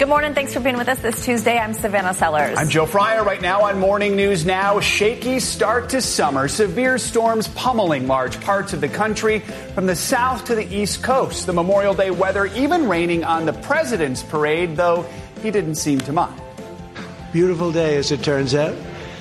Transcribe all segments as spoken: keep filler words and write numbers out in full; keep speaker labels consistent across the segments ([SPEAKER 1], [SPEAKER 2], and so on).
[SPEAKER 1] Good morning. Thanks for being with us this Tuesday. I'm Savannah Sellers.
[SPEAKER 2] I'm Joe Fryer. Right now on Morning News Now, shaky start to summer. Severe storms pummeling large parts of the country from the south to the east coast. The Memorial Day weather even raining on the president's parade, though he didn't seem to mind.
[SPEAKER 3] Beautiful day, as it turns out.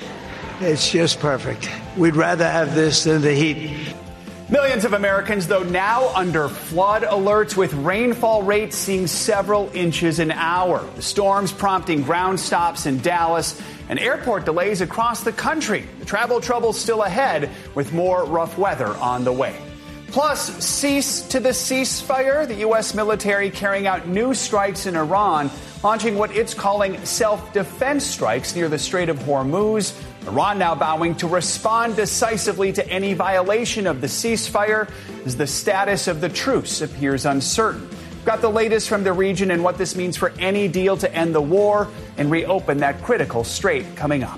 [SPEAKER 3] It's just perfect. We'd rather have this than the heat.
[SPEAKER 2] Millions of Americans, though, now under flood alerts with rainfall rates seeing several inches an hour. The storms prompting ground stops in Dallas and airport delays across the country. The travel trouble still ahead with more rough weather on the way. Plus, cease to the ceasefire. The U S military carrying out new strikes in Iran, launching what it's calling self-defense strikes near the Strait of Hormuz. Iran now vowing to respond decisively to any violation of the ceasefire as the status of the truce appears uncertain. We've got the latest from the region and what this means for any deal to end the war and reopen that critical strait coming up.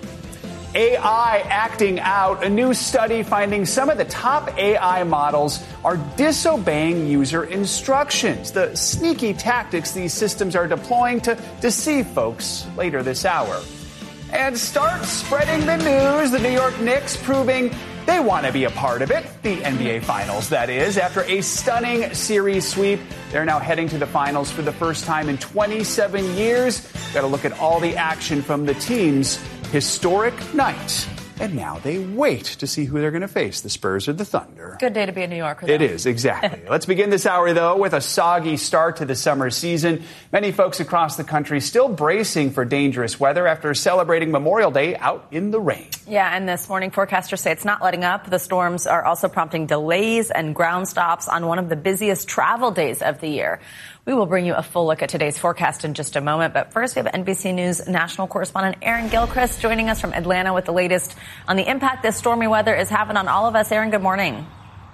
[SPEAKER 2] A I acting out. A new study finding some of the top A I models are disobeying user instructions. The sneaky tactics these systems are deploying to deceive folks later this hour. And start spreading the news. The New York Knicks proving they want to be a part of it. The N B A Finals, that is. After a stunning series sweep, they're now heading to the finals for the first time in twenty-seven years. Got to look at all the action from the team's historic night. And now they wait to see who they're going to face, the Spurs or the Thunder.
[SPEAKER 1] Good day to be in New York. Though.
[SPEAKER 2] It is, exactly. Let's begin this hour, though, with a soggy start to the summer season. Many folks across the country still bracing for dangerous weather after celebrating Memorial Day out in the rain.
[SPEAKER 1] Yeah, and this morning forecasters say it's not letting up. The storms are also prompting delays and ground stops on one of the busiest travel days of the year. We will bring you a full look at today's forecast in just a moment. But first, we have N B C News national correspondent Aaron Gilchrist joining us from Atlanta with the latest on the impact this stormy weather is having on all of us. Aaron, good morning.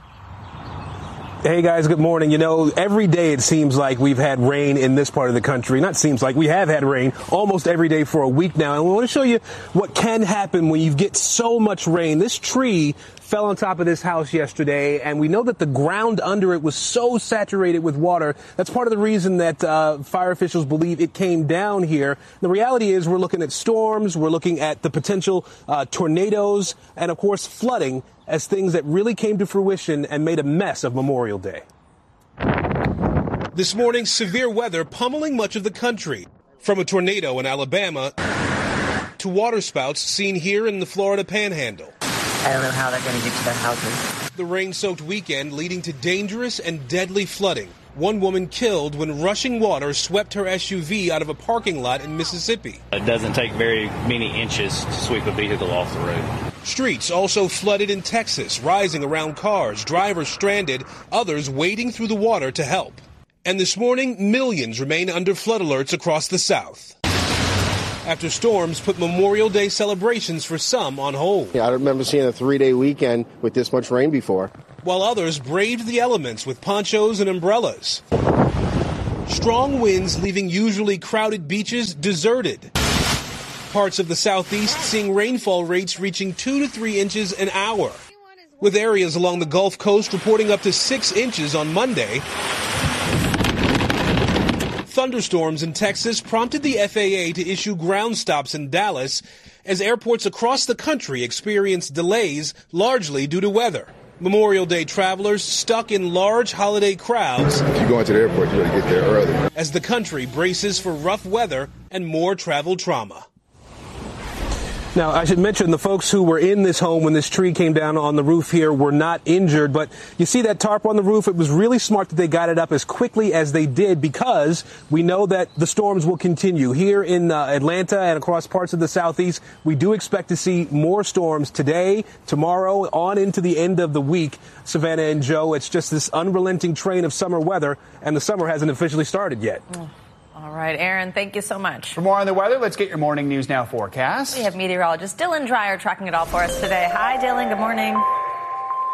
[SPEAKER 4] Hey, guys, good morning. You know, every day it seems like we've had rain in this part of the country. Not seems like, we have had rain almost every day for a week now. And we want to show you what can happen when you get so much rain. This tree fell on top of this house yesterday, and we know that the ground under it was so saturated with water. That's part of the reason that uh, fire officials believe it came down here. The reality is we're looking at storms, we're looking at the potential uh, tornadoes, and, of course, flooding as things that really came to fruition and made a mess of Memorial Day. This morning, severe weather pummeling much of the country, from a tornado in Alabama to waterspouts seen here in the Florida Panhandle.
[SPEAKER 5] I don't know how they're going to get to their houses.
[SPEAKER 4] The rain-soaked weekend leading to dangerous and deadly flooding. One woman killed when rushing water swept her S U V out of a parking lot in Mississippi.
[SPEAKER 6] It doesn't take very many inches to sweep a vehicle off the road.
[SPEAKER 4] Streets also flooded in Texas, rising around cars, drivers stranded, others wading through the water to help. And this morning, millions remain under flood alerts across the South, after storms put Memorial Day celebrations for some on hold.
[SPEAKER 7] Yeah, I don't remember seeing a three-day weekend with this much rain before.
[SPEAKER 4] While others braved the elements with ponchos and umbrellas. Strong winds leaving usually crowded beaches deserted. Parts of the Southeast seeing rainfall rates reaching two to three inches an hour, with areas along the Gulf Coast reporting up to six inches on Monday. Thunderstorms in Texas prompted the F A A to issue ground stops in Dallas as airports across the country experienced delays largely due to weather. Memorial Day travelers stuck in large holiday crowds.
[SPEAKER 8] If you're going to the airport, you got to get there early.
[SPEAKER 4] As the country braces for rough weather and more travel trauma. Now, I should mention the folks who were in this home when this tree came down on the roof here were not injured. But you see that tarp on the roof? It was really smart that they got it up as quickly as they did, because we know that the storms will continue. Here in uh, Atlanta and across parts of the Southeast, we do expect to see more storms today, tomorrow, on into the end of the week. Savannah and Joe, it's just this unrelenting train of summer weather, and the summer hasn't officially started yet.
[SPEAKER 1] Mm. All right, Aaron, thank you so much.
[SPEAKER 2] For more on the weather, let's get your Morning News Now forecast.
[SPEAKER 1] We have meteorologist Dylan Dreyer tracking it all for us today. Hi, Dylan. Good morning. Hi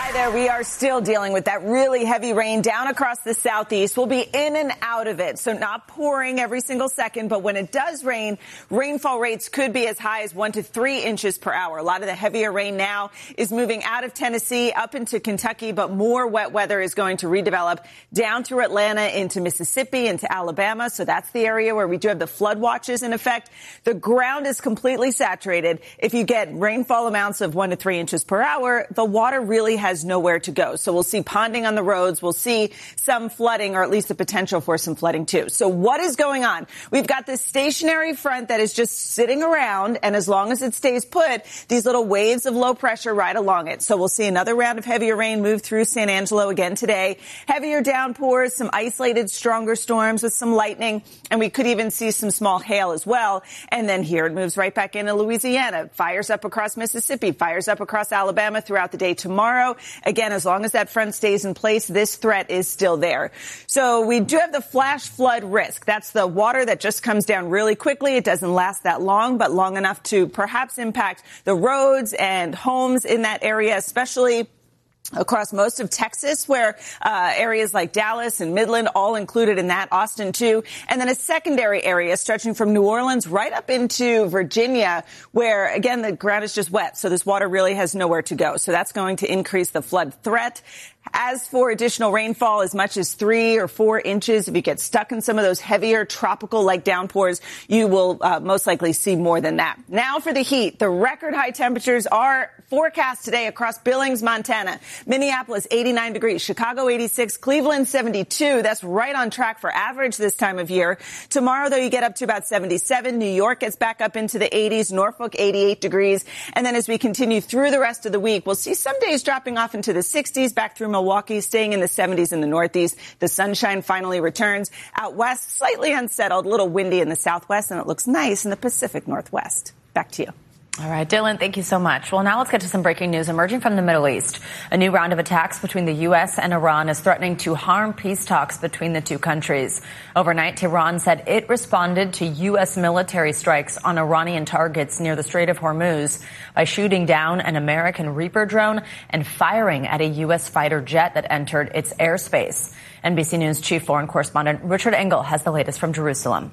[SPEAKER 9] Hi there. We are still dealing with that really heavy rain down across the southeast. We'll be in and out of it, so not pouring every single second. But when it does rain, rainfall rates could be as high as one to three inches per hour. A lot of the heavier rain now is moving out of Tennessee up into Kentucky, but more wet weather is going to redevelop down through Atlanta into Mississippi, into Alabama. So that's the area where we do have the flood watches in effect. The ground is completely saturated. If you get rainfall amounts of one to three inches per hour, the water really has nowhere to go. So we'll see ponding on the roads. We'll see some flooding, or at least the potential for some flooding too. So what is going on? We've got this stationary front that is just sitting around, and as long as it stays put, these little waves of low pressure ride along it. So we'll see another round of heavier rain move through San Angelo again today. Heavier downpours, some isolated stronger storms with some lightning, and we could even see some small hail as well. And then here it moves right back into Louisiana, fires up across Mississippi, fires up across Alabama throughout the day tomorrow. Again, as long as that front stays in place, this threat is still there. So we do have the flash flood risk. That's the water that just comes down really quickly. It doesn't last that long, but long enough to perhaps impact the roads and homes in that area, especially across most of Texas, where uh, areas like Dallas and Midland all included in that, Austin too, and then a secondary area stretching from New Orleans right up into Virginia, where, again, the ground is just wet, so this water really has nowhere to go. So that's going to increase the flood threat. As for additional rainfall, as much as three or four inches, if you get stuck in some of those heavier tropical-like downpours, you will uh, most likely see more than that. Now for the heat. The record high temperatures are forecast today across Billings, Montana. Minneapolis, eighty-nine degrees. Chicago, eighty-six. Cleveland, seventy-two. That's right on track for average this time of year. Tomorrow, though, you get up to about seventy-seven. New York gets back up into the eighties. Norfolk, eighty-eight degrees. And then as we continue through the rest of the week, we'll see some days dropping off into the sixties, back through Milwaukee, staying in the seventies in the Northeast. The sunshine finally returns. Out west, slightly unsettled, a little windy in the southwest, and it looks nice in the Pacific Northwest. Back to you.
[SPEAKER 1] All right, Dylan, thank you so much. Well, now let's get to some breaking news emerging from the Middle East. A new round of attacks between the U S and Iran is threatening to harm peace talks between the two countries. Overnight, Tehran said it responded to U S military strikes on Iranian targets near the Strait of Hormuz by shooting down an American Reaper drone and firing at a U S fighter jet that entered its airspace. N B C News chief foreign correspondent Richard Engel has the latest from Jerusalem.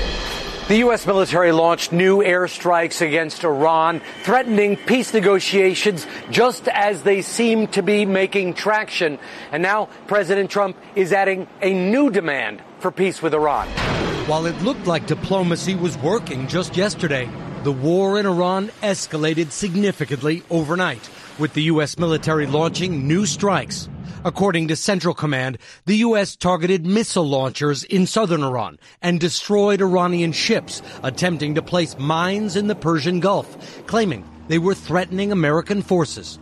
[SPEAKER 10] The U S military launched new airstrikes against Iran, threatening peace negotiations just as they seem to be making traction. And now President Trump is adding a new demand for peace with Iran.
[SPEAKER 11] While it looked like diplomacy was working just yesterday, the war in Iran escalated significantly overnight, with the U S military launching new strikes. According to Central Command, the U S targeted missile launchers in southern Iran and destroyed Iranian ships attempting to place mines in the Persian Gulf, claiming they were threatening American forces.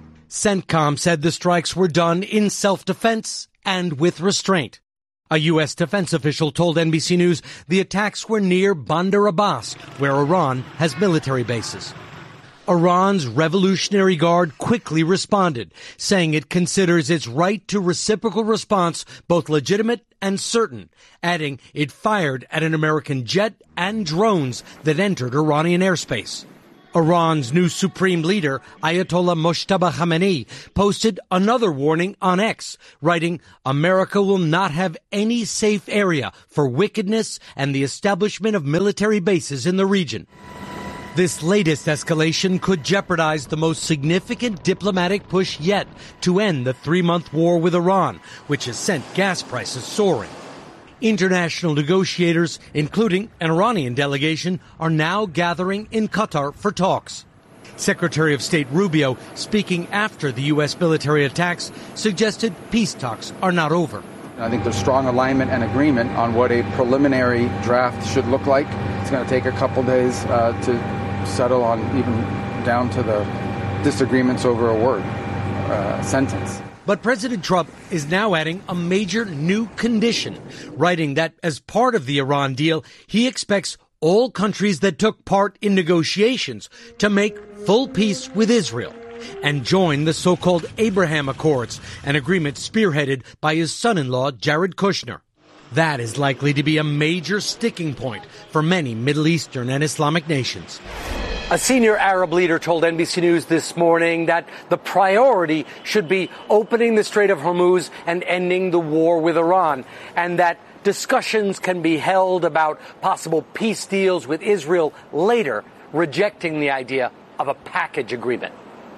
[SPEAKER 11] CENTCOM said the strikes were done in self-defense and with restraint. A U S defense official told N B C News the attacks were near Bandar Abbas, where Iran has military bases. Iran's Revolutionary Guard quickly responded, saying it considers its right to reciprocal response both legitimate and certain, adding it fired at an American jet and drones that entered Iranian airspace. Iran's new supreme leader, Ayatollah Mojtaba Khamenei, posted another warning on X, writing, "America will not have any safe area for wickedness and the establishment of military bases in the region." This latest escalation could jeopardize the most significant diplomatic push yet to end the three-month war with Iran, which has sent gas prices soaring. International negotiators, including an Iranian delegation, are now gathering in Qatar for talks. Secretary of State Rubio, speaking after the U S military attacks, suggested peace talks are not over.
[SPEAKER 12] I think there's strong alignment and agreement on what a preliminary draft should look like. It's going to take a couple days uh, to settle on even down to the disagreements over a word, uh, sentence.
[SPEAKER 11] But President Trump is now adding a major new condition, writing that as part of the Iran deal, he expects all countries that took part in negotiations to make full peace with Israel and join the so-called Abraham Accords, an agreement spearheaded by his son-in-law, Jared Kushner. That is likely to be a major sticking point for many Middle Eastern and Islamic nations.
[SPEAKER 10] A senior Arab leader told N B C News this morning that the priority should be opening the Strait of Hormuz and ending the war with Iran, and that discussions can be held about possible peace deals with Israel later, rejecting the idea of a package agreement.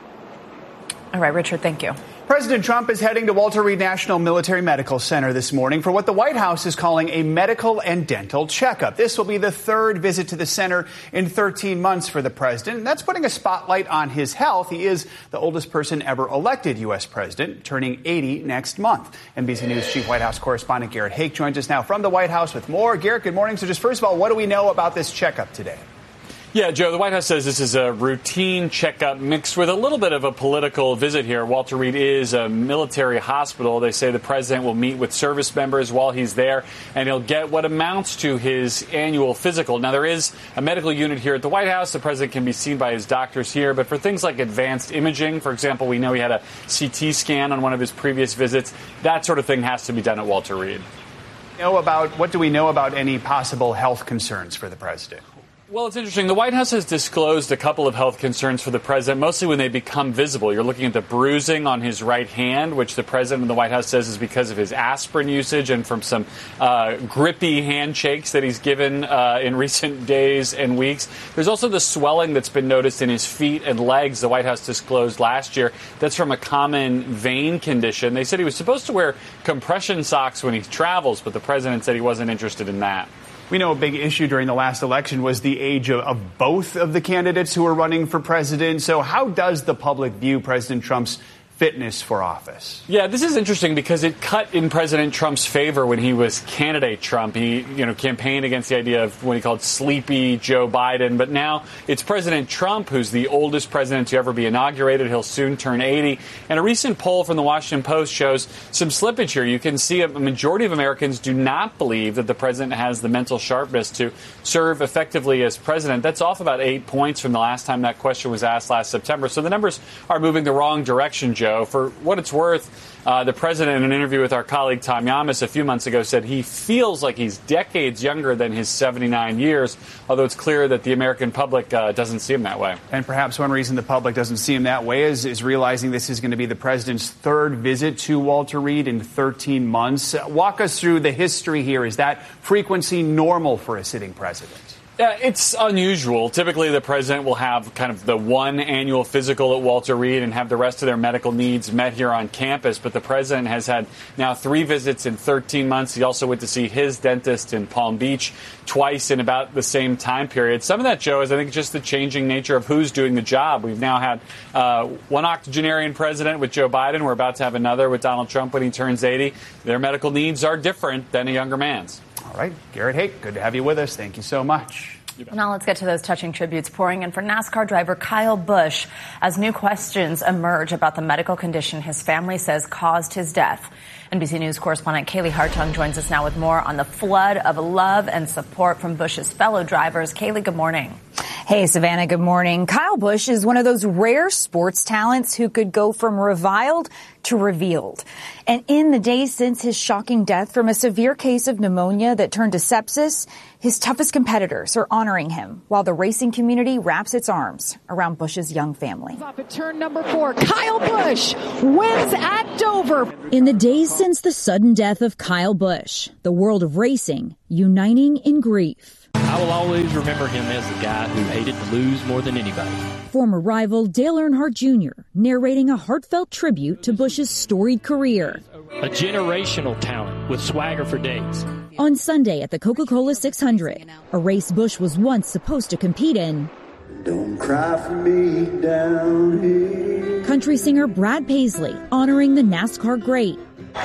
[SPEAKER 1] All right, Richard, thank you.
[SPEAKER 2] President Trump is heading to Walter Reed National Military Medical Center this morning for what the White House is calling a medical and dental checkup. This will be the third visit to the center in thirteen months for the president, and that's putting a spotlight on his health. He is the oldest person ever elected U S president, turning eighty next month. N B C News Chief White House Correspondent Garrett Haake joins us now from the White House with more. Garrett, good morning. So just first of all, what do we know about this checkup today?
[SPEAKER 13] Yeah, Joe, the White House says this is a routine checkup mixed with a little bit of a political visit here. Walter Reed is a military hospital. They say the president will meet with service members while he's there, and he'll get what amounts to his annual physical. Now, there is a medical unit here at the White House. The president can be seen by his doctors here. But for things like advanced imaging, for example, we know he had a C T scan on one of his previous visits. That sort of thing has to be done at Walter Reed.
[SPEAKER 2] Know about, what do we know about any possible health concerns for the president?
[SPEAKER 13] Well, it's interesting. The White House has disclosed a couple of health concerns for the president, mostly when they become visible. You're looking at the bruising on his right hand, which the president of the White House says is because of his aspirin usage and from some uh, grippy handshakes that he's given uh, in recent days and weeks. There's also the swelling that's been noticed in his feet and legs, the White House disclosed last year. That's from a common vein condition. They said he was supposed to wear compression socks when he travels, but the president said he wasn't interested in that.
[SPEAKER 2] We know a big issue during the last election was the age of, of both of the candidates who are running for president. So how does the public view President Trump's fitness for office?
[SPEAKER 13] Yeah, this is interesting because it cut in President Trump's favor when he was candidate Trump. He, you know, campaigned against the idea of what he called sleepy Joe Biden. But now it's President Trump who's the oldest president to ever be inaugurated. He'll soon turn eighty. And a recent poll from the Washington Post shows some slippage here. You can see a majority of Americans do not believe that the president has the mental sharpness to serve effectively as president. That's off about eight points from the last time that question was asked last September. So the numbers are moving the wrong direction, Joe. For what it's worth, uh, the president, in an interview with our colleague Tom Yamas a few months ago, said he feels like he's decades younger than his seventy-nine years, although it's clear that the American public uh, doesn't see him that way.
[SPEAKER 2] And perhaps one reason the public doesn't see him that way is, is realizing this is going to be the president's third visit to Walter Reed in thirteen months. Walk us through the history here. Is that frequency normal for a sitting president?
[SPEAKER 13] Yeah, it's unusual. Typically, the president will have kind of the one annual physical at Walter Reed and have the rest of their medical needs met here on campus. But the president has had now three visits in thirteen months. He also went to see his dentist in Palm Beach twice in about the same time period. Some of that, Joe, is I think just the changing nature of who's doing the job. We've now had uh, one octogenarian president with Joe Biden. We're about to have another with Donald Trump when he turns eighty. Their medical needs are different than a younger man's.
[SPEAKER 2] All right. Garrett Haake, good to have you with us. Thank you so much.
[SPEAKER 1] Now let's get to those touching tributes pouring in for NASCAR driver Kyle Busch as new questions emerge about the medical condition his family says caused his death. N B C News correspondent Kaylee Hartung joins us now with more on the flood of love and support from Busch's fellow drivers. Kaylee, good morning.
[SPEAKER 14] Hey, Savannah, good morning. Kyle Busch is one of those rare sports talents who could go from reviled to revealed. And in the days since his shocking death from a severe case of pneumonia that turned to sepsis, his toughest competitors are honoring him while the racing community wraps its arms around Busch's young family.
[SPEAKER 15] Up at turn number four, Kyle Busch wins at Dover.
[SPEAKER 16] In the days since the sudden death of Kyle Busch, the world of racing uniting in grief.
[SPEAKER 17] I will always remember him as the guy who hated to lose more than anybody.
[SPEAKER 16] Former rival Dale Earnhardt Junior narrating a heartfelt tribute to Busch's storied career.
[SPEAKER 17] A generational talent with swagger for days.
[SPEAKER 16] On Sunday at the Coca-Cola six hundred, a race Busch was once supposed to compete in.
[SPEAKER 18] Don't cry for me down here.
[SPEAKER 16] Country singer Brad Paisley honoring the NASCAR great.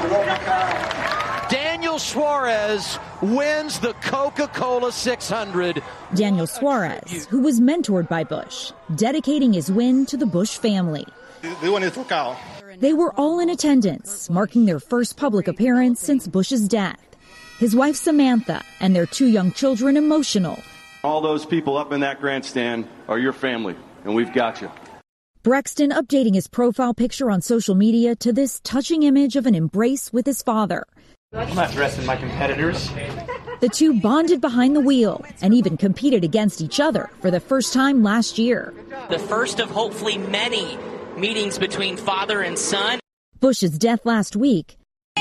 [SPEAKER 19] Daniel Suarez wins the Coca-Cola six hundred.
[SPEAKER 16] Daniel Suarez, who was mentored by Busch, dedicating his win to the Busch family.
[SPEAKER 20] This one is for Kyle.
[SPEAKER 16] They were all in attendance, marking their first public appearance since Busch's death. His wife Samantha and their two young children emotional.
[SPEAKER 21] All those people up in that grandstand are your family, and we've got you.
[SPEAKER 16] Brexton updating his profile picture on social media to this touching image of an embrace with his father.
[SPEAKER 22] I'm not dressing my competitors.
[SPEAKER 16] The two bonded behind the wheel and even competed against each other for the first time last year.
[SPEAKER 20] The first of hopefully many meetings between father and son.
[SPEAKER 16] Bush's death last week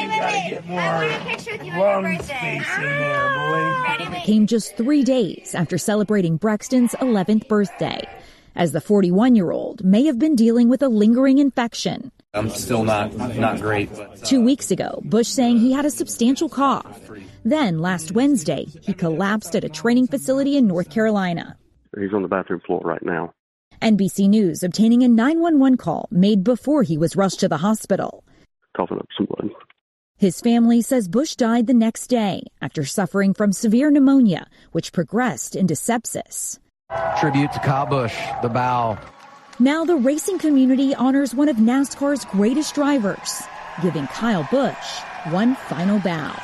[SPEAKER 16] came just three days after celebrating Brexton's eleventh birthday, as the forty-one-year-old may have been dealing with a lingering infection.
[SPEAKER 22] I'm still not not great.
[SPEAKER 16] Two weeks ago, Bush saying he had a substantial cough. Then, last Wednesday, he collapsed at a training facility in North Carolina.
[SPEAKER 23] He's on the bathroom floor right now.
[SPEAKER 16] N B C News obtaining a nine one one call made before he was rushed to the hospital.
[SPEAKER 23] Coughing up some blood.
[SPEAKER 16] His family says Bush died the next day after suffering from severe pneumonia, which progressed into sepsis.
[SPEAKER 19] Tribute to Kyle Busch, the bow.
[SPEAKER 16] Now the racing community honors one of NASCAR's greatest drivers, giving Kyle Busch one final bow.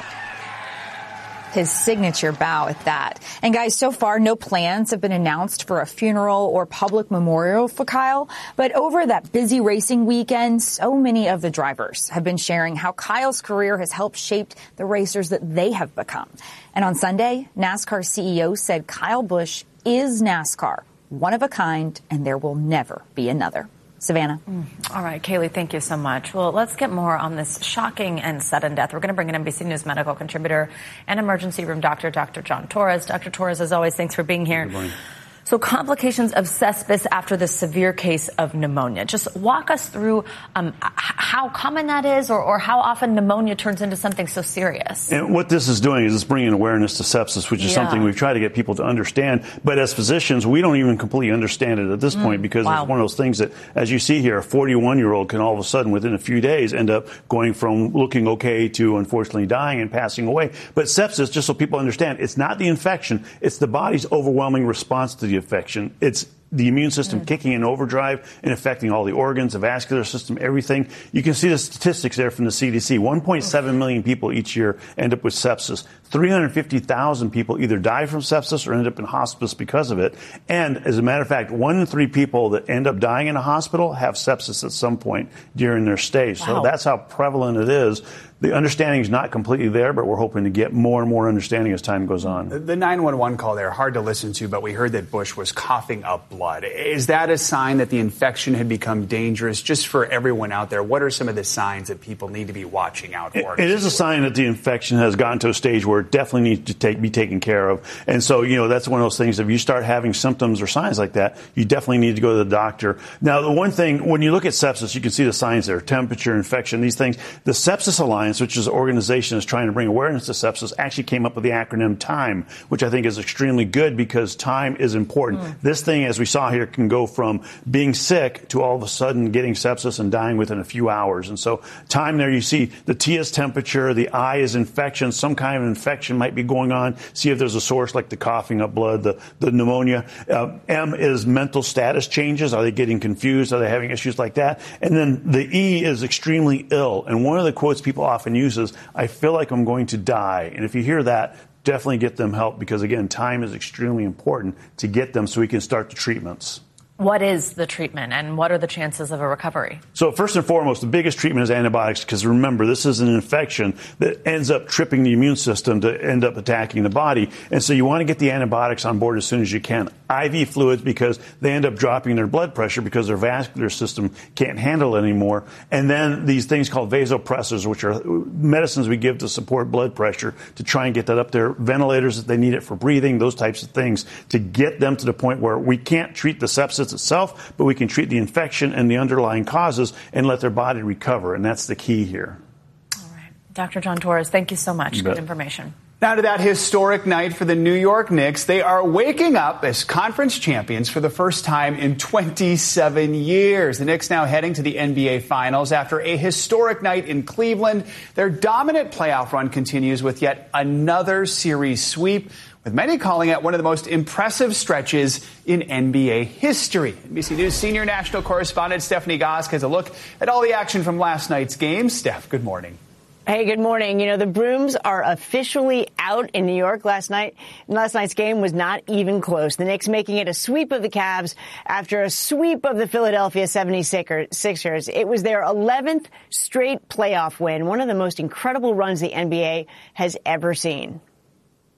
[SPEAKER 14] His signature bow at that. And guys, so far, no plans have been announced for a funeral or public memorial for Kyle. But over that busy racing weekend, so many of the drivers have been sharing how Kyle's career has helped shape the racers that they have become. And on Sunday, NASCAR C E O said Kyle Busch is NASCAR, one of a kind, and there will never be another. Savannah.
[SPEAKER 1] Mm. All right, Kaylee, thank you so much. Well, let's get more on this shocking and sudden death. We're going to bring in N B C News medical contributor and emergency room doctor, Doctor John Torres. Doctor Torres, as always, thanks for being here.
[SPEAKER 22] Good morning.
[SPEAKER 1] So complications of sepsis after the severe case of pneumonia. Just walk us through um, how common that is or, or how often pneumonia turns into something so serious.
[SPEAKER 24] And what this is doing is it's bringing awareness to sepsis, which is yeah. something we've tried to get people to understand. But as physicians, we don't even completely understand it at this mm, point because wow. it's one of those things that, as you see here, a forty-one-year-old can all of a sudden, within a few days, end up going from looking okay to unfortunately dying and passing away. But sepsis, just so people understand, it's not the infection. It's the body's overwhelming response to the infection. It's the immune system mm. kicking in overdrive and affecting all the organs, the vascular system, everything. You can see the statistics there from the C D C. one point seven million people each year end up with sepsis. three hundred fifty thousand people either die from sepsis or end up in hospice because of it. And as a matter of fact, one in three people that end up dying in a hospital have sepsis at some point during their stay. So wow. that's how prevalent it is. The understanding is not completely there, but we're hoping to get more and more understanding as time goes on.
[SPEAKER 2] The nine one one call there, hard to listen to, but we heard that Bush was coughing up blood. Is that a sign that the infection had become dangerous? Just for everyone out there, what are some of the signs that people need to be watching out for?
[SPEAKER 24] It, it is a sign that the infection has gotten to a stage where it definitely needs to take, be taken care of. And so, you know, that's one of those things. If you start having symptoms or signs like that, you definitely need to go to the doctor. Now, the one thing, when you look at sepsis, you can see the signs there, temperature, infection, these things. The Sepsis Alliance, which is an organization that's trying to bring awareness to sepsis, actually came up with the acronym TIME, which I think is extremely good because time is important. Mm. This thing, as we saw here, can go from being sick to all of a sudden getting sepsis and dying within a few hours. And so time there, you see the T is temperature, the I is infection, some kind of infection might be going on. See if there's a source like the coughing up blood, the, the pneumonia. Uh, M is mental status changes. Are they getting confused? Are they having issues like that? And then the E is extremely ill. And one of the quotes people often use is, I feel like I'm going to die. And if you hear that, definitely get them help because, again, time is extremely important to get them so we can start the treatments.
[SPEAKER 1] What is the treatment and what are the chances of a recovery?
[SPEAKER 24] So first and foremost, the biggest treatment is antibiotics because remember, this is an infection that ends up tripping the immune system to end up attacking the body. And so you want to get the antibiotics on board as soon as you can. I V fluids because they end up dropping their blood pressure because their vascular system can't handle it anymore. And then these things called vasopressors, which are medicines we give to support blood pressure to try and get that up there. Ventilators if they need it for breathing, those types of things to get them to the point where we can't treat the sepsis itself, but we can treat the infection and the underlying causes and let their body recover. And that's the key here.
[SPEAKER 1] All right. Doctor John Torres, thank you so much. Good information.
[SPEAKER 2] Now to that historic night for the New York Knicks. They are waking up as conference champions for the first time in twenty-seven years. The Knicks now heading to the N B A Finals after a historic night in Cleveland. Their dominant playoff run continues with yet another series sweep, with many calling it one of the most impressive stretches in N B A history. N B C News senior national correspondent Stephanie Gosk has a look at all the action from last night's game. Steph, good morning.
[SPEAKER 25] Hey, good morning. You know, the brooms are officially out in New York last night. Last night's game was not even close. The Knicks making it a sweep of the Cavs after a sweep of the Philadelphia seventy-sixers. It was their eleventh straight playoff win, one of the most incredible runs the N B A has ever seen.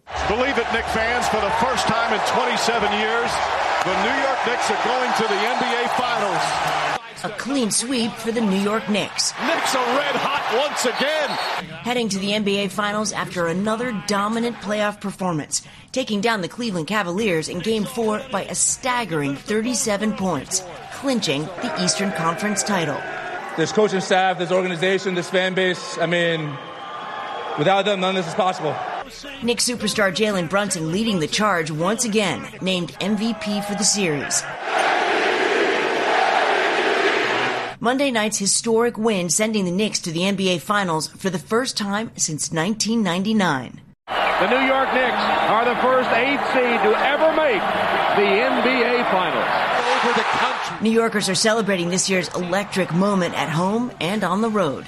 [SPEAKER 19] Believe it, Knicks fans, for the first time in twenty-seven years, the New York Knicks are going to the N B A Finals.
[SPEAKER 3] A clean sweep for the New York Knicks.
[SPEAKER 19] Knicks are red hot once again.
[SPEAKER 3] Heading to the N B A Finals after another dominant playoff performance, taking down the Cleveland Cavaliers in Game four by a staggering thirty-seven points, clinching the Eastern Conference title.
[SPEAKER 5] This coaching staff, this organization, this fan base, I mean, without them, none of this is possible.
[SPEAKER 3] Knicks superstar Jalen Brunson leading the charge once again, named M V P for the series. Monday night's historic win sending the Knicks to the N B A Finals for the first time since nineteen ninety-nine.
[SPEAKER 6] The New York Knicks are the first eighth seed to ever make the N B A Finals. Over the country.
[SPEAKER 3] New Yorkers are celebrating this year's electric moment at home and on the road.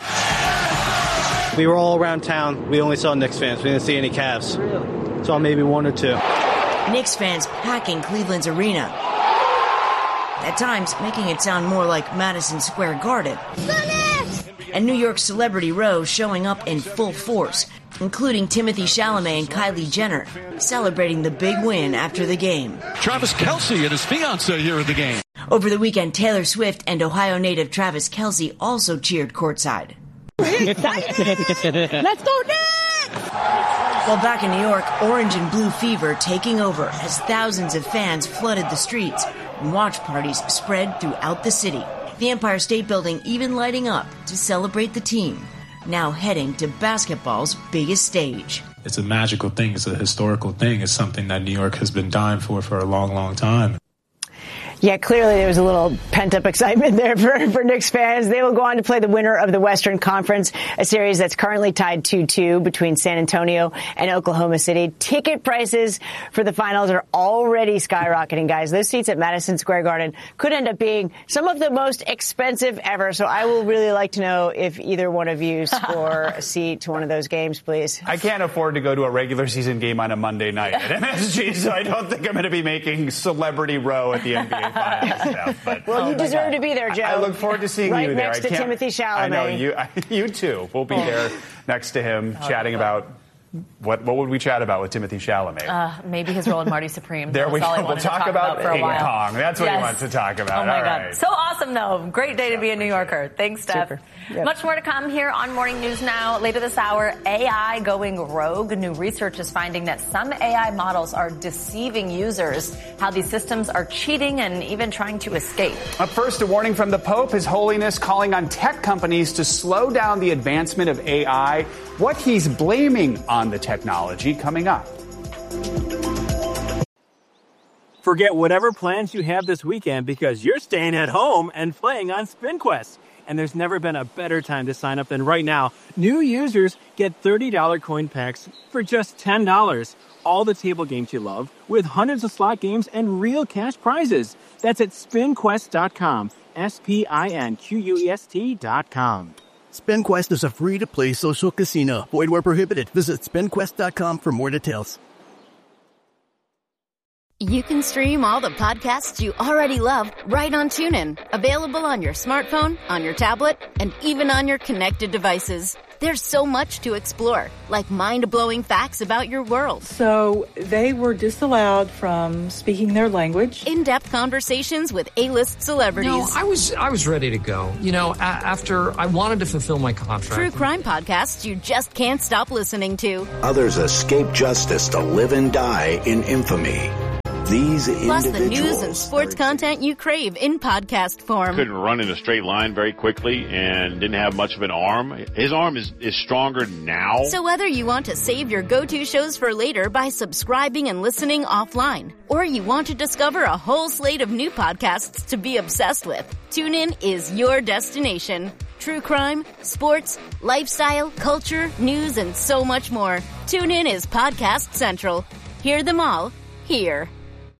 [SPEAKER 7] We were all around town. We only saw Knicks fans. We didn't see any Cavs. Really? Saw maybe one or two.
[SPEAKER 3] Knicks fans packing Cleveland's arena. At times, making it sound more like Madison Square Garden. And New York's Celebrity Row showing up in full force, including Timothée Chalamet and Kylie Jenner, celebrating the big win after the game.
[SPEAKER 19] Travis Kelce and his fiancée here at the game.
[SPEAKER 3] Over the weekend, Taylor Swift and Ohio native Travis Kelce also cheered courtside.
[SPEAKER 15] Let's go Knicks!
[SPEAKER 3] While back in New York, orange and blue fever taking over as thousands of fans flooded the streets and watch parties spread throughout the city. The Empire State Building even lighting up to celebrate the team, now heading to basketball's biggest stage.
[SPEAKER 8] It's a magical thing. It's a historical thing. It's something that New York has been dying for for a long, long time.
[SPEAKER 25] Yeah, clearly there was a little pent-up excitement there for, for Knicks fans. They will go on to play the winner of the Western Conference, a series that's currently tied two two between San Antonio and Oklahoma City. Ticket prices for the finals are already skyrocketing, guys. Those seats at Madison Square Garden could end up being some of the most expensive ever. So I will really like to know if either one of you score a seat to one of those games, please.
[SPEAKER 2] I can't afford to go to a regular season game on a Monday night at M S G, so I don't think I'm going to be making Celebrity Row at the N B A Finals stuff, but,
[SPEAKER 25] well,
[SPEAKER 2] oh
[SPEAKER 25] you deserve God. to be there, Joe.
[SPEAKER 2] I look forward to seeing
[SPEAKER 25] right
[SPEAKER 2] you there.
[SPEAKER 25] Right next to Timothée Chalamet.
[SPEAKER 2] I know you. You too. We'll be oh. there next to him, oh, chatting about what. What would we chat about with Timothée Chalamet?
[SPEAKER 1] Uh, maybe his role in Marty Supreme.
[SPEAKER 2] There we go. We'll talk, talk about, about
[SPEAKER 1] ping
[SPEAKER 2] pong. That's what
[SPEAKER 1] yes.
[SPEAKER 2] he wants to talk about.
[SPEAKER 1] Oh my
[SPEAKER 2] All
[SPEAKER 1] God!
[SPEAKER 2] Right.
[SPEAKER 1] So awesome, though. Great day to be a New Yorker. Thanks, Steph. Yep. Much more to come here on Morning News Now. Later this hour, A I going rogue. New research is finding that some A I models are deceiving users, how these systems are cheating and even trying to escape.
[SPEAKER 2] Up first, a warning from the Pope, His Holiness calling on tech companies to slow down the advancement of A I. What he's blaming on the technology coming up.
[SPEAKER 26] Forget whatever plans you have this weekend because you're staying at home and playing on SpinQuest. And there's never been a better time to sign up than right now. New users get thirty dollars coin packs for just ten dollars. All the table games you love with hundreds of slot games and real cash prizes. That's at spin quest dot com. S P I N Q U E S T dot com.
[SPEAKER 27] SpinQuest is a free-to-play social casino. Void where prohibited. Visit spin quest dot com for more details.
[SPEAKER 28] You can stream all the podcasts you already love right on TuneIn. Available on your smartphone, on your tablet, and even on your connected devices. There's so much to explore, like mind-blowing facts about your world.
[SPEAKER 29] So they were disallowed from speaking their language.
[SPEAKER 28] In-depth conversations with A-list celebrities.
[SPEAKER 30] No, I was I was ready to go. You know, a- after I wanted to fulfill my contract.
[SPEAKER 28] True crime podcasts you just can't stop listening to.
[SPEAKER 31] Others escape justice to live and die in infamy. These
[SPEAKER 28] Plus the news and sports content you crave in podcast form.
[SPEAKER 32] Couldn't run in a straight line very quickly and didn't have much of an arm. His arm is, is stronger now.
[SPEAKER 28] So whether you want to save your go-to shows for later by subscribing and listening offline, or you want to discover a whole slate of new podcasts to be obsessed with, TuneIn is your destination. True crime, sports, lifestyle, culture, news, and so much more. TuneIn is Podcast Central. Hear them all here.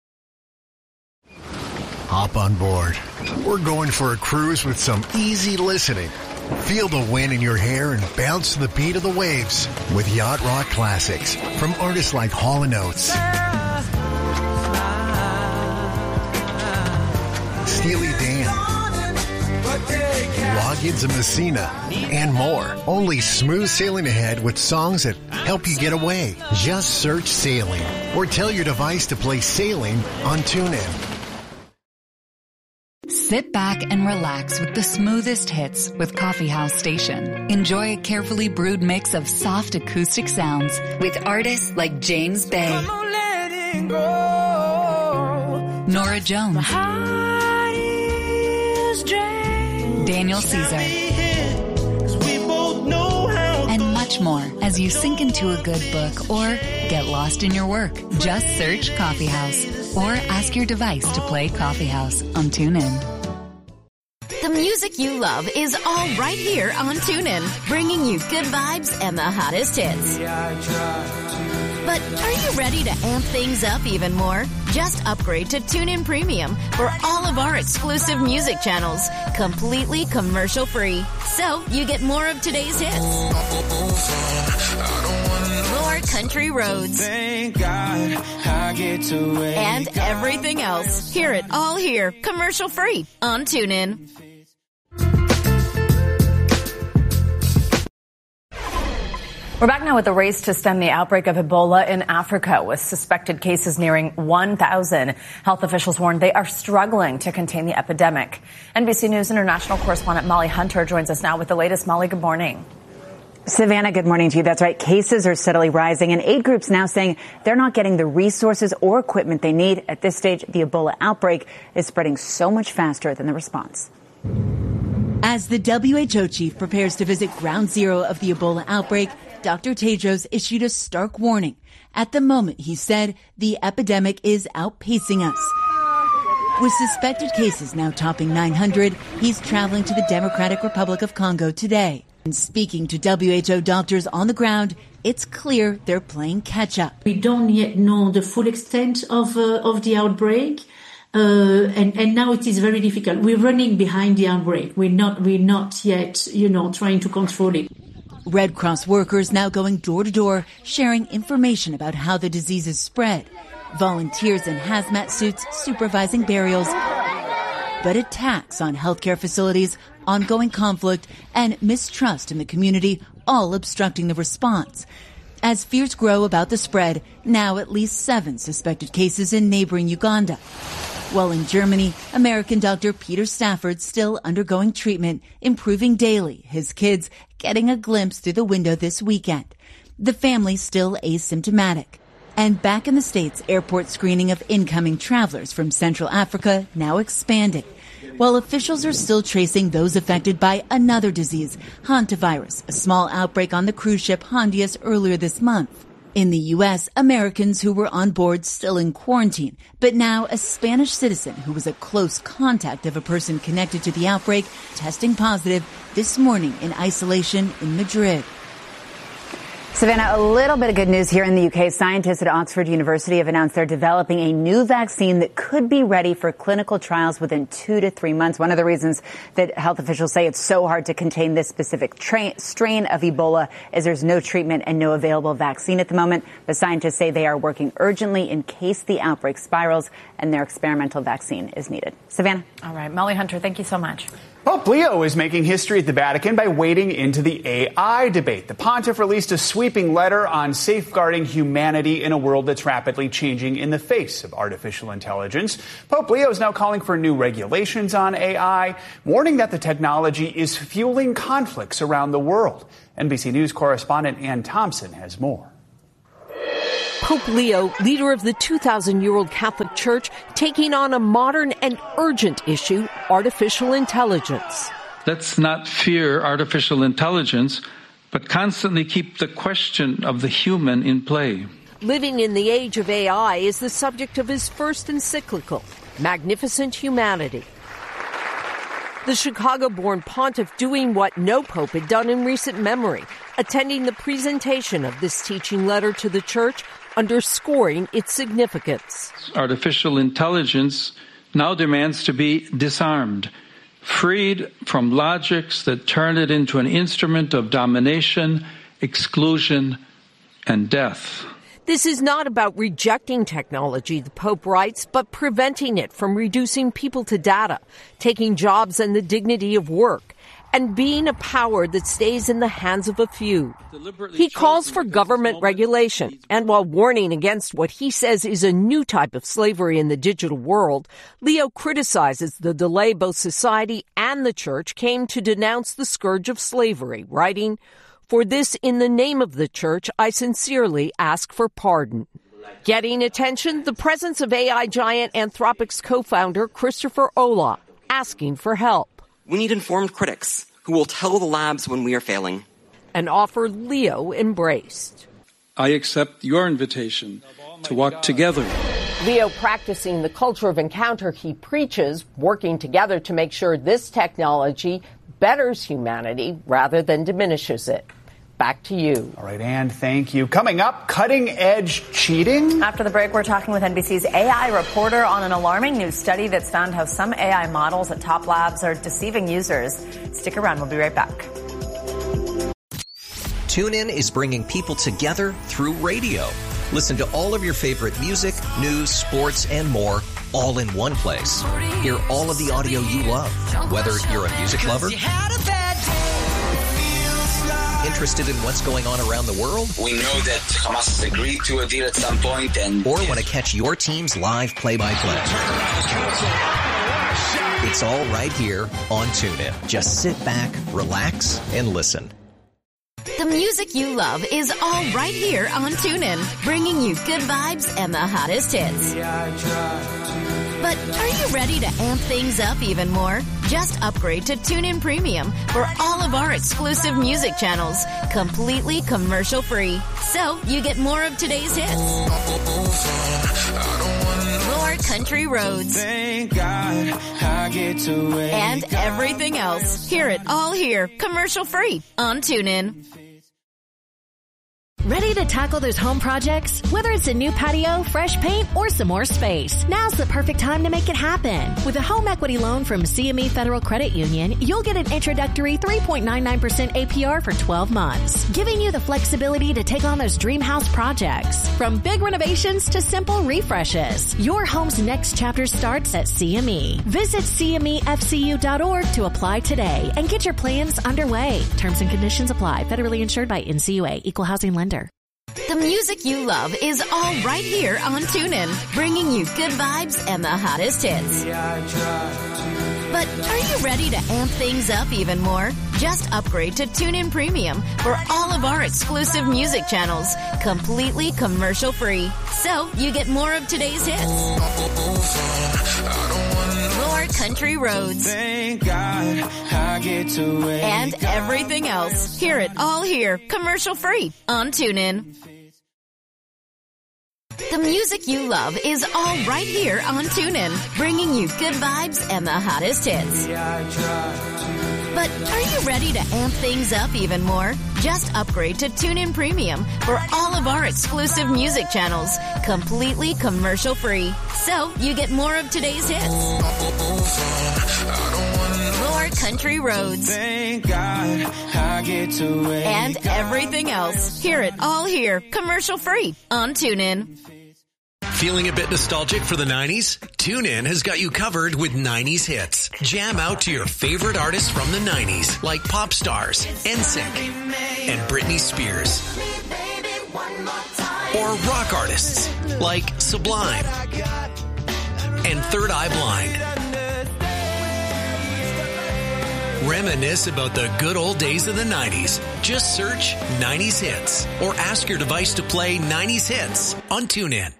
[SPEAKER 33] Hop on board. We're going for a cruise with some easy listening. Feel the wind in your hair and bounce to the beat of the waves with Yacht Rock Classics from artists like Hall and Oates, Steely Dan, logins in Messina, and more. Only smooth sailing ahead with songs that help you get away. Just search Sailing or tell your device to play Sailing on TuneIn.
[SPEAKER 4] Sit back and relax with the smoothest hits with Coffee House Station. Enjoy a carefully brewed mix of soft acoustic sounds with artists like James Bay, Nora Jones, Daniel Caesar, and much more as you sink into a good book or get lost in your work. Just search Coffee House or ask your device to play Coffee House on TuneIn.
[SPEAKER 28] The music you love is all right here on TuneIn, bringing you good vibes and the hottest hits. But are you ready to amp things up even more? Just upgrade to TuneIn Premium for all of our exclusive music channels, completely commercial-free. So you get more of today's hits, more country roads, and everything else. Hear it all here, commercial-free on TuneIn.
[SPEAKER 1] We're back now with the race to stem the outbreak of Ebola in Africa, with suspected cases nearing one thousand. Health officials warn they are struggling to contain the epidemic. N B C News international correspondent Molly Hunter joins us now with the latest. Molly, good morning.
[SPEAKER 9] Savannah, good morning to you. That's right. Cases are steadily rising, and aid groups now saying they're not getting the resources or equipment they need. At this stage, the Ebola outbreak is spreading so much faster than the response.
[SPEAKER 10] As the W H O chief prepares to visit ground zero of the Ebola outbreak, Doctor Tedros issued a stark warning. At the moment, he said, the epidemic is outpacing us. With suspected cases now topping nine hundred, he's traveling to the Democratic Republic of Congo today. And speaking to W H O doctors on the ground, it's clear they're playing catch-up.
[SPEAKER 11] We don't yet know the full extent of uh, of the outbreak. Uh, and, and now it is very difficult. We're running behind the outbreak. We're not, we're not yet, you know, trying to control it.
[SPEAKER 10] Red Cross workers now going door to door, sharing information about how the disease is spread. Volunteers in hazmat suits supervising burials. But attacks on healthcare facilities, ongoing conflict, and mistrust in the community all obstructing the response. As fears grow about the spread, now at least seven suspected cases in neighboring Uganda. While in Germany, American doctor Peter Stafford still undergoing treatment, improving daily, his kids getting a glimpse through the window this weekend. The family still asymptomatic. And back in the States, airport screening of incoming travelers from Central Africa now expanding. While officials are still tracing those affected by another disease, hantavirus, a small outbreak on the cruise ship Hondias earlier this month. In the U S, Americans who were on board still in quarantine, but now a Spanish citizen who was a close contact of a person connected to the outbreak testing positive this morning in isolation in Madrid.
[SPEAKER 9] Savannah, a little bit of good news here in the U K. Scientists at Oxford University have announced they're developing a new vaccine that could be ready for clinical trials within two to three months. One of the reasons that health officials say it's so hard to contain this specific tra- strain of Ebola is there's no treatment and no available vaccine at the moment. But scientists say they are working urgently in case the outbreak spirals and their experimental vaccine is needed. Savannah.
[SPEAKER 1] All right. Molly Hunter, thank you so much.
[SPEAKER 2] Pope Leo is making history at the Vatican by wading into the A I debate. The pontiff released a sweeping letter on safeguarding humanity in a world that's rapidly changing in the face of artificial intelligence. Pope Leo is now calling for new regulations on A I, warning that the technology is fueling conflicts around the world. N B C News correspondent Ann Thompson has more.
[SPEAKER 12] Pope Leo, leader of the two thousand year old Catholic Church, taking on a modern and urgent issue, artificial intelligence.
[SPEAKER 13] Let's not fear artificial intelligence, but constantly keep the question of the human in play.
[SPEAKER 12] Living in the age of A I is the subject of his first encyclical, Magnificent Humanity. The Chicago-born pontiff doing what no pope had done in recent memory, attending the presentation of this teaching letter to the church, underscoring its significance.
[SPEAKER 13] Artificial intelligence now demands to be disarmed, freed from logics that turn it into an instrument of domination, exclusion, and death.
[SPEAKER 12] This is not about rejecting technology, the Pope writes, but preventing it from reducing people to data, taking jobs and the dignity of work. and being a power that stays in the hands of a few. He calls for government regulation, and while warning against what he says is a new type of slavery in the digital world, Leo criticizes the delay both society and the church came to denounce the scourge of slavery, writing, "For this, in the name of the church, I sincerely ask for pardon." Getting attention, the presence of A I giant Anthropic's co-founder Christopher Olah, asking for help.
[SPEAKER 5] We need informed critics who will tell the labs when we are failing.
[SPEAKER 12] An offer Leo embraced.
[SPEAKER 13] I accept your invitation to walk together.
[SPEAKER 12] Leo practicing the culture of encounter he preaches, working together to make sure this technology betters humanity rather than diminishes it. Back to you.
[SPEAKER 2] All right, Ann, thank you. Coming up, cutting-edge cheating.
[SPEAKER 1] After the break, we're talking with N B C's A I reporter on an alarming new study that's found how some A I models at top labs are deceiving users. Stick around. We'll be right back.
[SPEAKER 6] TuneIn is bringing people together through radio. Listen to all of your favorite music, news, sports, and more all in one place. Hear all of the audio you love, whether you're a music lover, interested in what's going on around the world?
[SPEAKER 7] We know that Hamas has agreed to a deal at some point, and
[SPEAKER 6] or want to catch your team's live play-by-play. It's all right here on TuneIn. Just sit back, relax, and listen.
[SPEAKER 28] The music you love is all right here on TuneIn, bringing you good vibes and the hottest hits. But are you ready to amp things up even more? Just upgrade to TuneIn Premium for all of our exclusive music channels, completely commercial-free. So you get more of today's hits, more country roads, and everything else. Hear it all here, commercial-free on TuneIn.
[SPEAKER 14] Ready to tackle those home projects? Whether it's a new patio, fresh paint, or some more space, now's the perfect time to make it happen. With a home equity loan from C M E Federal Credit Union, you'll get an introductory three point nine nine percent A P R for twelve months, giving you the flexibility to take on those dream house projects. From big renovations to simple refreshes, your home's next chapter starts at C M E. Visit C M E F C U dot org to apply today and get your plans underway. Terms and conditions apply. Federally insured by N C U A. Equal housing lender.
[SPEAKER 28] The music you love is all right here on TuneIn, bringing you good vibes and the hottest hits. But are you ready to amp things up even more? Just upgrade to TuneIn Premium for all of our exclusive music channels, completely commercial-free. So you get more of today's hits, more country roads, and everything else. Hear it all here, commercial-free on TuneIn. The music you love is all right here on TuneIn, bringing you good vibes and the hottest hits. But are you ready to amp things up even more? Just upgrade to TuneIn Premium for all of our exclusive music channels, completely commercial-free. So you get more of today's hits, more country roads, and everything else. Hear it all here, commercial-free on TuneIn.
[SPEAKER 16] Feeling a bit nostalgic for the nineties? TuneIn has got you covered with nineties hits. Jam out to your favorite artists from the nineties, like pop stars, N Sync, and Britney Spears. Or rock artists, like Sublime and Third Eye Blind. Reminisce about the good old days of the nineties. Just search nineties hits or ask your device to play nineties hits on TuneIn.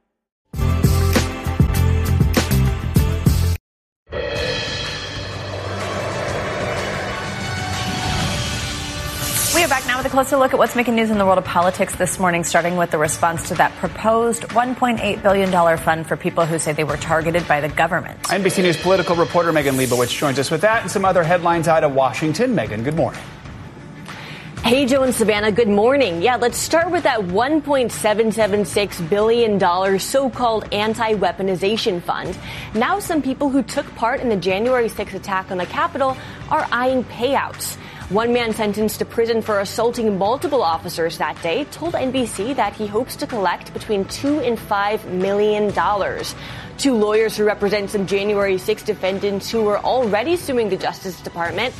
[SPEAKER 1] We are back now with a closer look at what's making news in the world of politics this morning, starting with the response to that proposed one point eight billion dollars fund for people who say they were targeted by the government.
[SPEAKER 2] N B C News political reporter Megan Leibowitz joins us with that and some other headlines out of Washington. Megan, good morning.
[SPEAKER 17] Hey, Joe and Savannah, good morning. Yeah, let's start with that one point seven seven six billion dollars so-called anti-weaponization fund. Now some people who took part in the January sixth attack on the Capitol are eyeing payouts. One man sentenced to prison for assaulting multiple officers that day told N B C that he hopes to collect between two and five million dollars. Two lawyers who represent some January sixth defendants who were already suing the Justice Department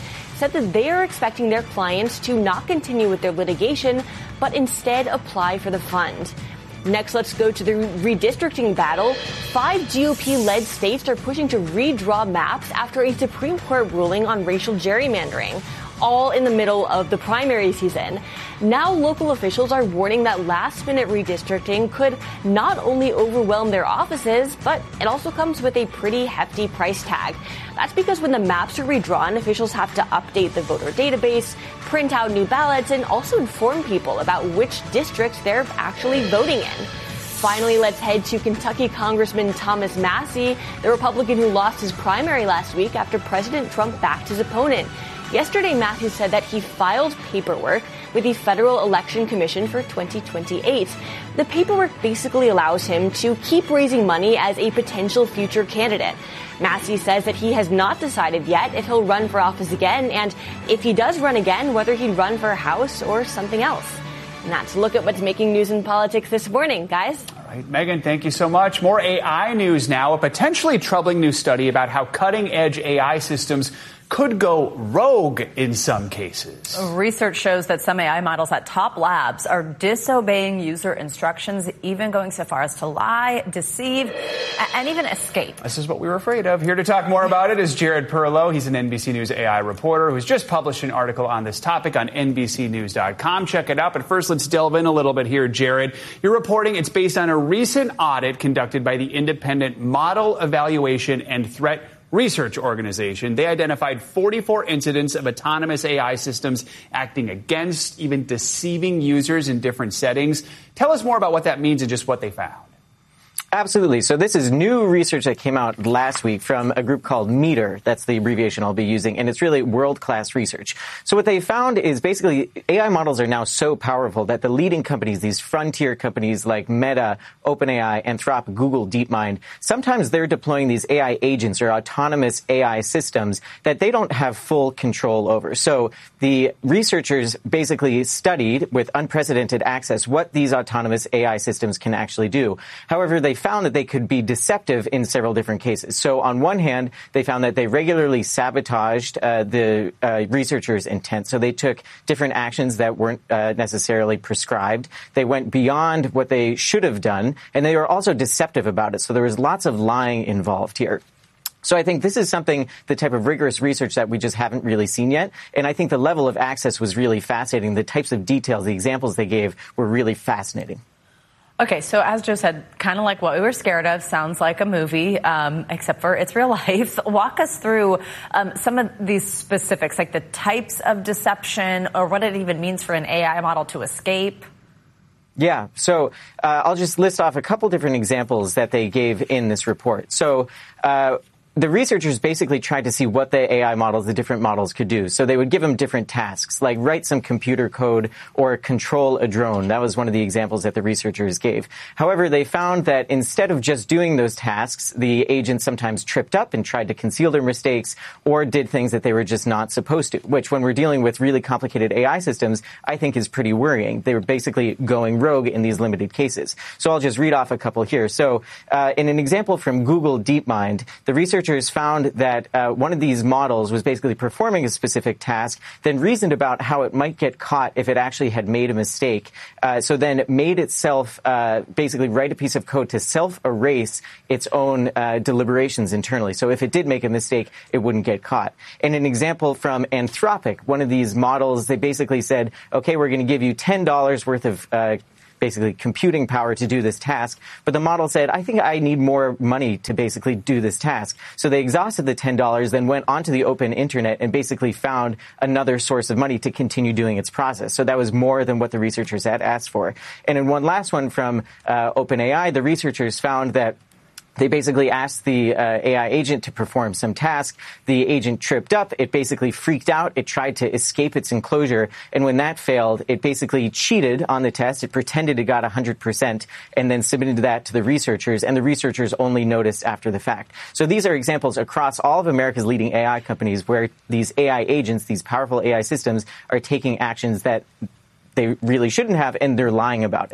[SPEAKER 17] said that they are expecting their clients to not continue with their litigation, but instead apply for the fund. Next, let's go to the redistricting battle. Five G O P-led states are pushing to redraw maps after a Supreme Court ruling on racial gerrymandering, all in the middle of the primary season. Now local officials are warning that last-minute redistricting could not only overwhelm their offices, but it also comes with a pretty hefty price tag. That's because when the maps are redrawn, officials have to update the voter database, print out new ballots, and also inform people about which districts they're actually voting in. Finally, let's head to Kentucky Congressman Thomas Massie, the Republican who lost his primary last week after President Trump backed his opponent. Yesterday, Massie said that he filed paperwork with the Federal Election Commission for twenty twenty-eight. The paperwork basically allows him to keep raising money as a potential future candidate. Massie says that he has not decided yet if he'll run for office again, and if he does run again, whether he'd run for House or something else. And that's a look at what's making news in politics this morning, guys.
[SPEAKER 2] All right, Megan, thank you so much. More A I news now. A potentially troubling new study about how cutting-edge A I systems could go rogue in some cases.
[SPEAKER 1] Research shows that some A I models at top labs are disobeying user instructions, even going so far as to lie, deceive, and even escape.
[SPEAKER 2] This is what we were afraid of. Here to talk more about it is Jared Perlow. He's an N B C News A I reporter who's just published an article on this topic on N B C news dot com. Check it out. But first, let's delve in a little bit here, Jared. You're reporting it's based on a recent audit conducted by the Independent Model Evaluation and Threat Research Organization. They identified forty-four incidents of autonomous A I systems acting against, even deceiving users in different settings. Tell us more about what that means and just what they found.
[SPEAKER 3] Absolutely. So this is new research that came out last week from a group called METER. That's the abbreviation I'll be using. And it's really world-class research. So what they found is basically A I models are now so powerful that the leading companies, these frontier companies like Meta, OpenAI, Anthropic, Google, DeepMind, sometimes they're deploying these A I agents or autonomous A I systems that they don't have full control over. So the researchers basically studied with unprecedented access what these autonomous A I systems can actually do. However, they found that they could be deceptive in several different cases. So on one hand, they found that they regularly sabotaged uh, the uh, researchers' intent. So they took different actions that weren't uh, necessarily prescribed. They went beyond what they should have done, and they were also deceptive about it. So there was lots of lying involved here. So I think this is something, the type of rigorous research that we just haven't really seen yet. And I think the level of access was really fascinating. The types of details, the examples they gave were really fascinating.
[SPEAKER 1] Okay, so as Joe said, kind of like what we were scared of, sounds like a movie, um, except for it's real life. Walk us through um, some of these specifics, like the types of deception or what it even means for an A I model to escape.
[SPEAKER 3] Yeah, so uh, I'll just list off a couple different examples that they gave in this report. So uh the researchers basically tried to see what the A I models, the different models could do. So they would give them different tasks, like write some computer code or control a drone. That was one of the examples that the researchers gave. However, they found that instead of just doing those tasks, the agents sometimes tripped up and tried to conceal their mistakes or did things that they were just not supposed to, which when we're dealing with really complicated A I systems, I think is pretty worrying. They were basically going rogue in these limited cases. So I'll just read off a couple here. So uh, in an example from Google DeepMind, the researchers found that uh, one of these models was basically performing a specific task, then reasoned about how it might get caught if it actually had made a mistake. Uh, so then made itself uh, basically write a piece of code to self-erase its own uh, deliberations internally. So if it did make a mistake, it wouldn't get caught. And an example from Anthropic, one of these models, they basically said, okay, we're going to give you ten dollars worth of uh basically computing power to do this task. But the model said, I think I need more money to basically do this task. So they exhausted the ten dollars, then went onto the open internet and basically found another source of money to continue doing its process. So that was more than what the researchers had asked for. And in one last one from uh, OpenAI, the researchers found that they basically asked the uh, A I agent to perform some task. The agent tripped up. It basically freaked out. It tried to escape its enclosure. And when that failed, it basically cheated on the test. It pretended it got one hundred percent and then submitted that to the researchers. And the researchers only noticed after the fact. So these are examples across all of America's leading A I companies where these A I agents, these powerful A I systems, are taking actions that they really shouldn't have, and they're lying about it.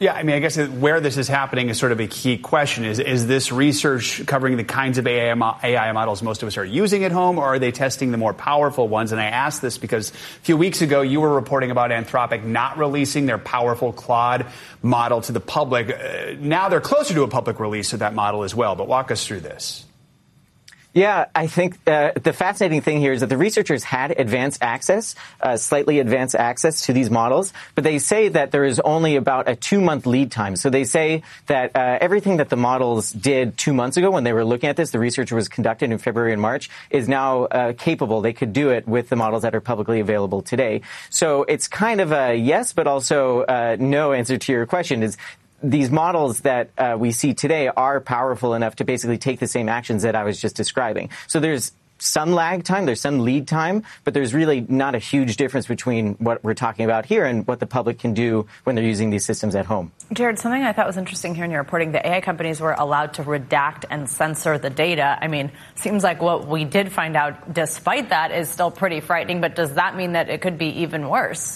[SPEAKER 2] Yeah, I mean, I guess where this is happening is sort of a key question. Is is this research covering the kinds of A I, mo- A I models most of us are using at home, or are they testing the more powerful ones? And I ask this because a few weeks ago you were reporting about Anthropic not releasing their powerful Claude model to the public. Uh, now they're closer to a public release of that model as well. But walk us through this.
[SPEAKER 3] Yeah, I think uh, the fascinating thing here is that the researchers had advanced access, uh, slightly advanced access to these models, but they say that there is only about a two-month lead time. So they say that uh, everything that the models did two months ago when they were looking at this, the research was conducted in February and March, is now uh, capable. They could do it with the models that are publicly available today. So it's kind of a yes, but also uh, no answer to your question. Is these models that uh, we see today are powerful enough to basically take the same actions that I was just describing. So there's some lag time, there's some lead time, but there's really not a huge difference between what we're talking about here and what the public can do when they're using these systems at home.
[SPEAKER 1] Jared, something I thought was interesting here in your reporting, the A I companies were allowed to redact and censor the data. I mean, seems like what we did find out despite that is still pretty frightening, but does that mean that it could be even worse?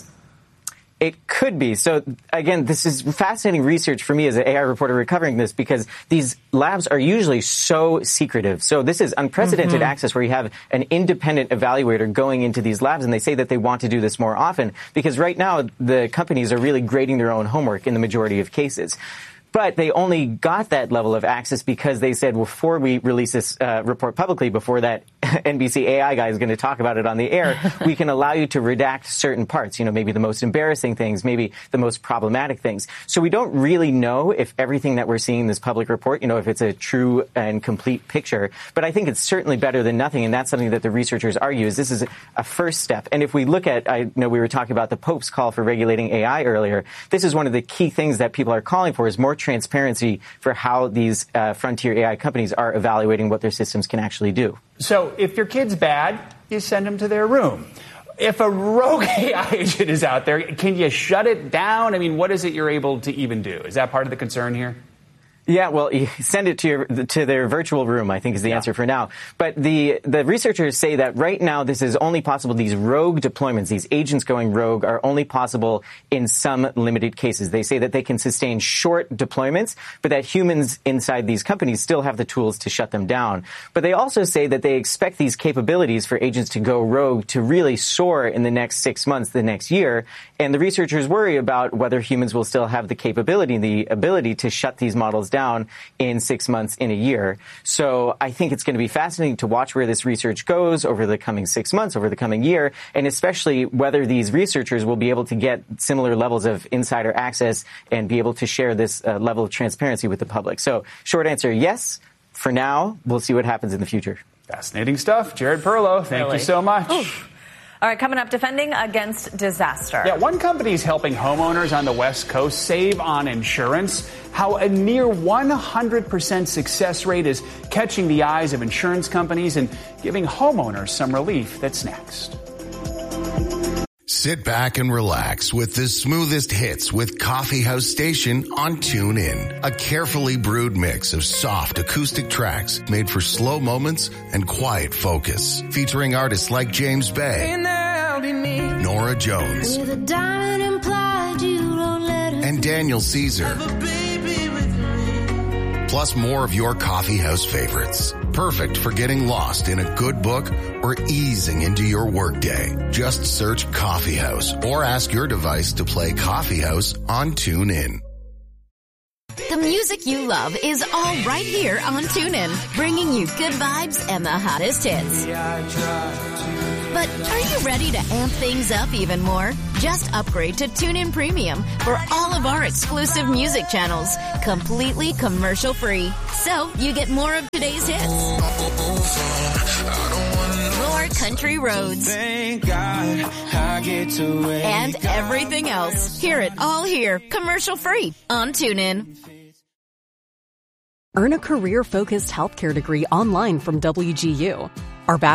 [SPEAKER 3] It could be. So, again, this is fascinating research for me as an A I reporter recovering this because these labs are usually so secretive. So this is unprecedented mm-hmm. access where you have an independent evaluator going into these labs, and they say that they want to do this more often because right now the companies are really grading their own homework in the majority of cases. But they only got that level of access because they said, well, before we release this uh, report publicly, before that N B C A I guy is going to talk about it on the air, we can allow you to redact certain parts, you know, maybe the most embarrassing things, maybe the most problematic things. So we don't really know if everything that we're seeing in this public report, you know, if it's a true and complete picture. But I think it's certainly better than nothing, and that's something that the researchers argue is this is a first step. And if we look at, I know we were talking about the Pope's call for regulating A I earlier, this is one of the key things that people are calling for is more transparency for how these uh, frontier A I companies are evaluating what their systems can actually do.
[SPEAKER 2] So if your kid's bad, you send them to their room. If a rogue A I agent is out there, can you shut it down? I mean, what is it you're able to even do? Is that part of the concern here?
[SPEAKER 3] Yeah, well, you send it to your, to their virtual room, I think is the yeah. answer for now. But the, the researchers say that right now this is only possible, these rogue deployments, these agents going rogue are only possible in some limited cases. They say that they can sustain short deployments, but that humans inside these companies still have the tools to shut them down. But they also say that they expect these capabilities for agents to go rogue to really soar in the next six months, the next year. And the researchers worry about whether humans will still have the capability, the ability to shut these models down. down in six months, in a year. So I think it's going to be fascinating to watch where this research goes over the coming six months, over the coming year, and especially whether these researchers will be able to get similar levels of insider access and be able to share this uh, level of transparency with the public. So short answer, yes. For now, we'll see what happens in the future.
[SPEAKER 2] Fascinating stuff. Jared Perlow, thank really? you so much.
[SPEAKER 1] Oof. All right, coming up, defending against disaster.
[SPEAKER 2] Yeah, one company is helping homeowners on the West Coast save on insurance. How a near one hundred percent success rate is catching the eyes of insurance companies and giving homeowners some relief. That's next.
[SPEAKER 31] Sit back and relax with the smoothest hits with Coffee House Station on TuneIn. A carefully brewed mix of soft acoustic tracks made for slow moments and quiet focus. Featuring artists like James Bay, Nora Jones, and Daniel Caesar. Plus more of your coffee house favorites. Perfect for getting lost in a good book or easing into your workday. Just search Coffee House or ask your device to play Coffee House on TuneIn.
[SPEAKER 28] The music you love is all right here on TuneIn, bringing you good vibes and the hottest hits. But are you ready to amp things up even more? Just upgrade to TuneIn Premium for all of our exclusive music channels, completely commercial-free. So you get more of today's hits, more country roads, and everything else. Hear it all here, commercial-free on TuneIn.
[SPEAKER 8] Earn a career-focused healthcare degree online from W G U. Our